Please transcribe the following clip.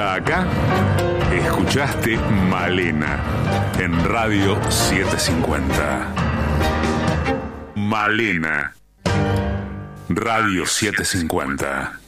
Hasta acá, escuchaste Malena en Radio 750. Malena, Radio 750.